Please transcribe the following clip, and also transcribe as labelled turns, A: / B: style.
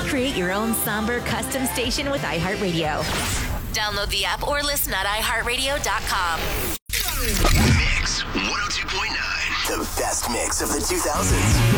A: Create your own somber custom station with iHeartRadio. Download the app or listen at iHeartRadio.com.
B: Mix 102.9. The best mix of the 2000s.